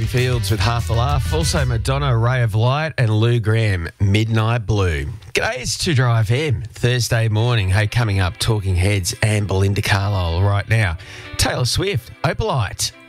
Toby Fields with Half the Laugh. Also Madonna, Ray of Light, and Lou Graham, Midnight Blue. G'day, it's 2 Drive M, Thursday morning. Hey, coming up, Talking Heads and Belinda Carlisle right now. Taylor Swift, Opalite.